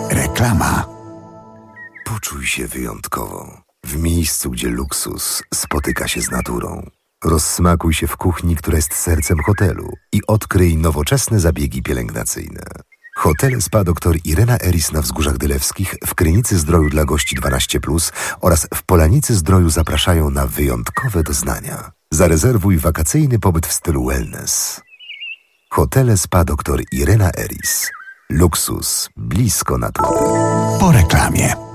Reklama. Poczuj się wyjątkowo. W miejscu, gdzie luksus spotyka się z naturą. Rozsmakuj się w kuchni, która jest sercem hotelu i odkryj nowoczesne zabiegi pielęgnacyjne. Hotele Spa dr Irena Eris na Wzgórzach Dylewskich, w Krynicy Zdroju dla gości 12+, oraz w Polanicy Zdroju zapraszają na wyjątkowe doznania. Zarezerwuj wakacyjny pobyt w stylu wellness. Hotele Spa dr Irena Eris. Luksus blisko natury. Po reklamie.